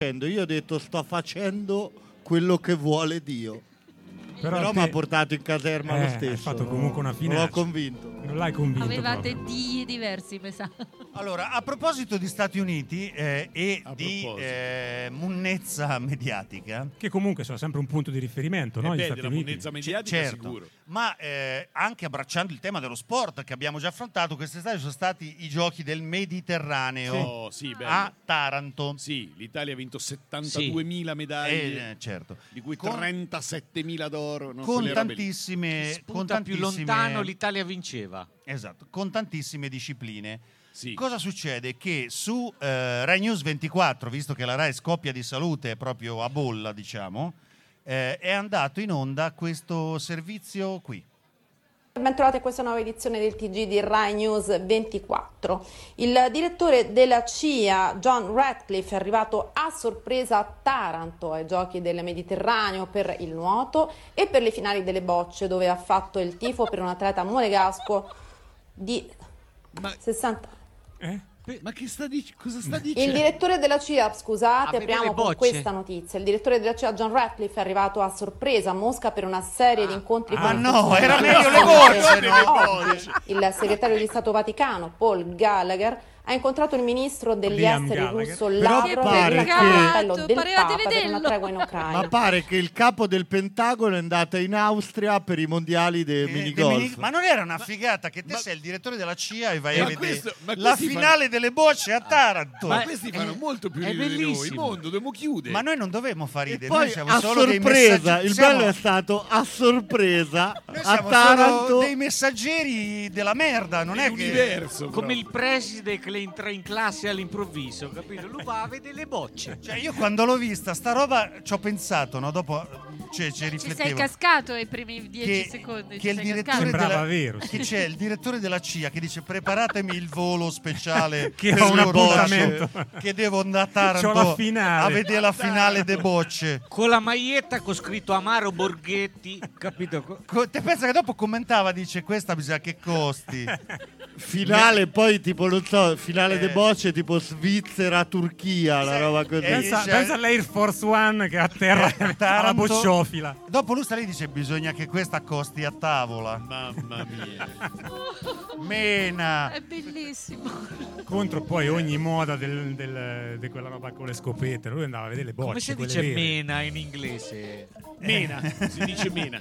Io ho detto sto facendo quello che vuole Dio. Però mi ha portato in caserma lo stesso. Hai fatto comunque una finaccia. Non l'ho convinto. Non l'hai convinto. Avevate proprio. di diversi, mi sa. Allora, a proposito di Stati Uniti e di munnezza mediatica, che comunque sono sempre un punto di riferimento, no? Gli Stati Uniti. Munnezza mediatica, certo, sicuro. Ma anche abbracciando il tema dello sport che abbiamo già affrontato, quest'estate sono stati i giochi del Mediterraneo a Taranto. Sì, l'Italia ha vinto 72.000 medaglie, certo, di cui 37.000 d'oro. Non con so, le robe lì. tantissime, più lontano l'Italia vinceva. Esatto, con tantissime discipline. Sì. Cosa succede? Che su Rai News 24, visto che la Rai scoppia di salute proprio a bolla, diciamo, è andato in onda questo servizio qui. Bentrovati a questa nuova edizione del TG di Rai News 24. Il direttore della CIA, John Ratcliffe, è arrivato a sorpresa a Taranto ai Giochi del Mediterraneo per il nuoto e per le finali delle bocce, dove ha fatto il tifo per un atleta monegasco di 60 Ma che cosa sta dicendo? Il direttore della CIA, scusate, vedere apriamo le con bocce. questa notizia. Il direttore della CIA, John Ratcliffe, è arrivato a sorpresa a Mosca per una serie di incontri con no, era meglio le bocce, Oggi il segretario di Stato Vaticano, Paul Gallagher, ha incontrato il ministro degli Liam esteri Gallagher. russo Però Lavrov pare e che- l'appello del Parevate Papa per una vederlo. tregua in Ucraina. Ma pare che il capo del Pentagono è andato in Austria per i mondiali dei minigolf. Ma non era una figata che te sei il direttore della CIA e vai a Ma vedere questo- ma la questi finale delle bocce a Taranto? Ma questi fanno molto più è ridere di noi. Il bellissimo. mondo dobbiamo chiudere. Ma noi non dovevamo far ridere, Poi noi siamo a solo dei sorpresa, messaggi- il siamo- bello è stato a sorpresa noi a siamo Taranto. solo dei messaggeri della merda, non è che L'universo. Come il preside che le entra in classe all'improvviso, capito? Lui va a vedere le bocce. Cioè, io quando l'ho vista sta roba ci ho pensato, no? Dopo ci Ci sei riflettevo cascato ai primi 10 secondi. che il ci sei direttore cascato. Sembrava della, vero, che sì. c'è il direttore della CIA che dice preparatemi il volo speciale Che per ho un le bocce, appuntamento. che devo andare a C'ho Taranto la finale. a vedere la finale de bocce. Con la maglietta con scritto Amaro Borghetti, capito? Te pensa che dopo commentava, dice questa bisogna che costi. Finale, poi tipo, non so, finale de bocce tipo Svizzera-Turchia, una roba così. Pensa all'Air Force One che atterra alla Taranto. bocciofila. Dopo lui sta lì e dice bisogna che questa costi a tavola. Mamma mia. Mena. È bellissimo. Contro poi ogni moda di quella roba con le scopette. Lui andava a vedere le bocce. Come si quelle dice vere. mena in inglese? Mena, si dice mena.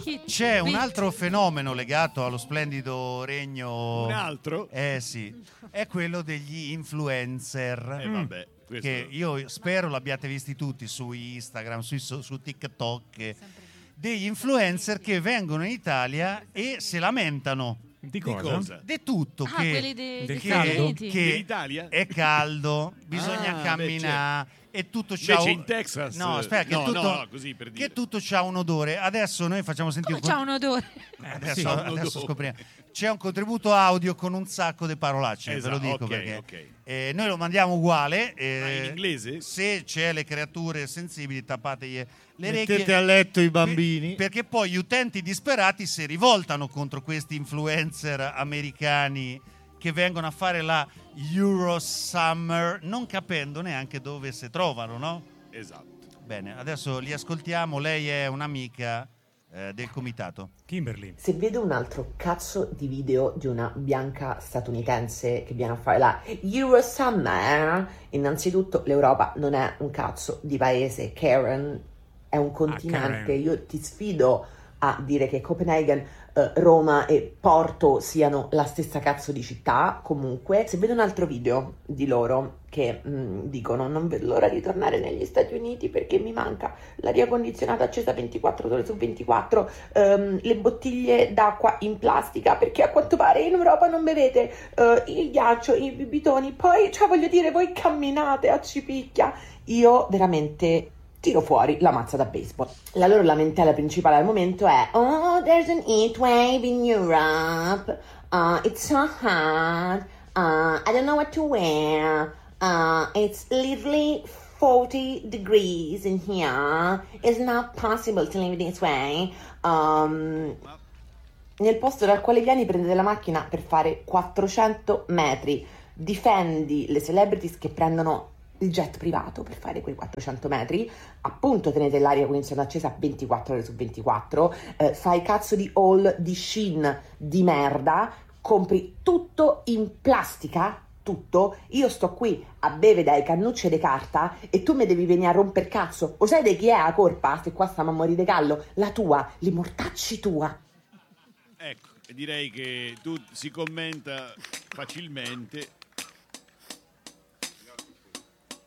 C'è un altro fenomeno legato allo splendido regno. Un altro? Sì, è quello degli influencer. Vabbè, questo- Che io spero l'abbiate visti tutti su Instagram, su TikTok. Degli influencer che vengono in Italia e si lamentano Di Di cosa? cosa? di tutto. Ah, quelli dei del Stati caldo? Uniti. Che Dell'Italia? è caldo, bisogna Ah, camminare e tutto c'ha Invece in Texas- No, aspetta, che no, tutto, no, così per dire. che tutto c'ha un odore. Adesso noi facciamo sentire Come c'ha un odore? Adesso, sì. adesso scopriamo. C'è un contributo audio con un sacco di parolacce, ve lo Esatto, dico ok, perché ok. noi lo mandiamo uguale. in inglese? Se c'è le creature sensibili, tappategli le Mettete orecchie. a letto i bambini. Perché poi gli utenti disperati si rivoltano contro questi influencer americani che vengono a fare la Euro Summer non capendo neanche dove si trovano, no? Esatto. Bene, adesso li ascoltiamo. Lei è un'amica del comitato. Kimberly. Se vedo un altro cazzo di video di una bianca statunitense che viene a fare la Euro Summer, innanzitutto l'Europa non è un cazzo di paese, Karen è un continente. Karen. Io ti sfido a dire che Copenaghen, Roma e Porto siano la stessa cazzo di città. Comunque, se vedo un altro video di loro che dicono non vedo l'ora di tornare negli Stati Uniti perché mi manca l'aria condizionata accesa 24 ore su 24, le bottiglie d'acqua in plastica perché a quanto pare in Europa non bevete il ghiaccio, i bibitoni, poi cioè voglio dire voi camminate a cipicchia, io veramente tiro fuori la mazza da baseball. La loro lamentela principale al momento è oh, there's an heat wave in Europe, it's so hot, I don't know what to wear, it's literally 40 degrees in here, it's not possible to live this way. Nel posto dal quale vieni prendete la macchina per fare 400 metri, difendi le celebrities che prendono il jet privato per fare quei 400 metri, appunto tenete l'aria condizionata accesa 24 ore su 24, fai cazzo di haul di Shein di merda, compri tutto in plastica, tutto, io sto qui a bere dai cannucce di carta e tu mi devi venire a romper cazzo. O sai di chi è la colpa? Se qua stiamo a morire di callo, la tua, li mortacci tua. Ecco, direi che tu si commenta facilmente